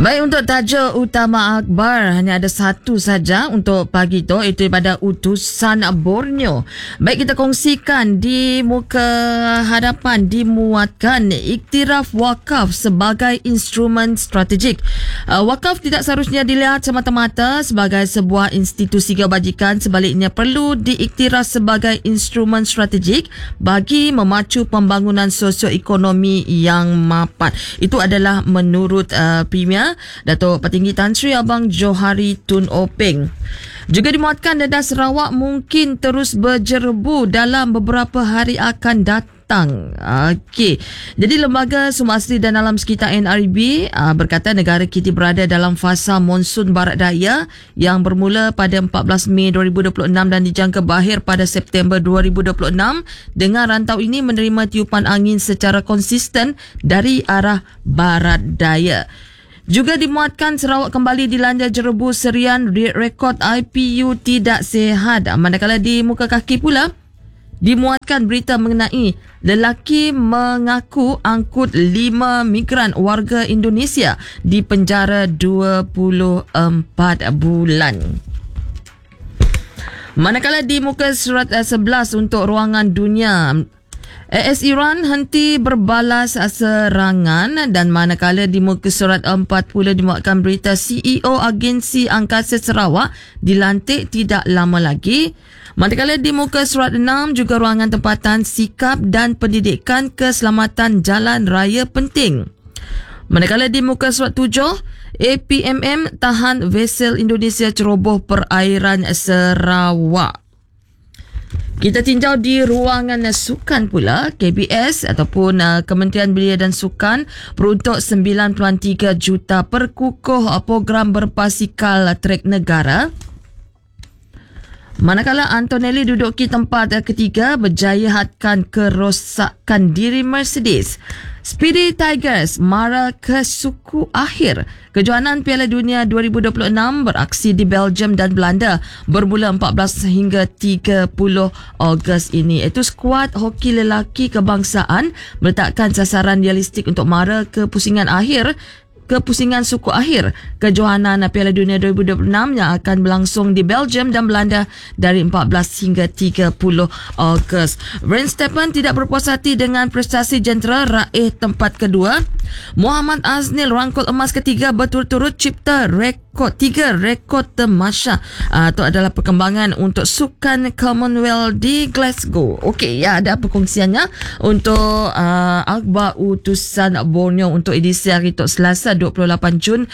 Baik, untuk tajuk utama akhbar hanya ada satu saja untuk pagi itu, iaitu daripada utusan Borneo. Baik, kita kongsikan di muka hadapan dimuatkan iktiraf wakaf sebagai instrumen strategik. Wakaf tidak seharusnya dilihat semata-mata sebagai sebuah institusi kebajikan, sebaliknya perlu diiktiraf sebagai instrumen strategik bagi memacu pembangunan sosioekonomi yang mapan. Itu adalah menurut Premier Datuk Petinggi Tan Sri Abang Johari Tun Openg. Juga dimuatkan Dedah Sarawak mungkin terus berjerebu dalam beberapa hari akan datang. Okey. Jadi Lembaga Sumber Asli dan Alam Sekitar NRB berkata negara kita berada dalam fasa monsun barat daya yang bermula pada 14 Mei 2026 dan dijangka berakhir pada September 2026 dengan rantau ini menerima tiupan angin secara konsisten dari arah barat daya. Juga dimuatkan Sarawak kembali dilanda jerebu serian rekod IPU tidak sihat. Manakala di muka kaki pula dimuatkan berita mengenai lelaki mengaku angkut 5 migran warga Indonesia di penjara 24 bulan. Manakala di muka surat 11 untuk ruangan dunia, AS Iran henti berbalas serangan, dan manakala di muka surat 4 pula dimuatkan berita CEO Agensi Angkasa Sarawak dilantik tidak lama lagi. Manakala di muka surat 6 juga ruangan tempatan sikap dan pendidikan keselamatan jalan raya penting. Manakala di muka surat 7, APMM tahan vesel Indonesia ceroboh perairan Sarawak. Kita tinjau di ruangan sukan pula. KBS ataupun Kementerian Belia dan Sukan peruntuk 9.3 juta perkukuh program berbasikal trek negara. Manakala Antonelli duduki tempat ketiga berjaya hadkan kerosakan diri Mercedes. Speedy Tigers mara ke suku akhir. Kejohanan Piala Dunia 2026 beraksi di Belgium dan Belanda bermula 14 hingga 30 Ogos ini. Itu skuad hoki lelaki kebangsaan meletakkan sasaran realistik untuk mara ke pusingan suku akhir kejohanan Piala Dunia 2026 yang akan berlangsung di Belgium dan Belanda dari 14 hingga 30 Ogos. Verstappen tidak berpuas hati dengan prestasi jentera raih tempat kedua. Muhammad Aznil rangkul emas ketiga berturut-turut cipta rekod tamasha. Itu adalah perkembangan untuk sukan Commonwealth di Glasgow. Okey, ya, ada perkongsiannya untuk akhbar utusan Borneo untuk edisi hari itu Selasa 28 Jun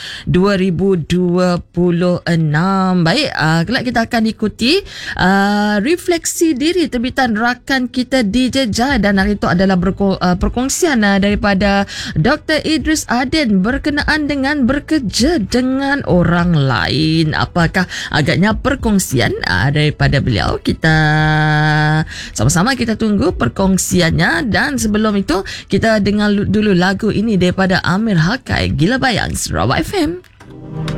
2026. Baik, kelak kita akan ikuti refleksi diri terbitan rakan kita DJ Jai, dan hari itu adalah perkongsian daripada Dr. Idris Aden berkenaan dengan bekerja dengan orang lain. Apakah agaknya perkongsian daripada beliau? Kita sama-sama kita tunggu perkongsiannya, dan sebelum itu kita dengar dulu lagu ini daripada Amir Hakai, Gila Bayang, Sarawak FM.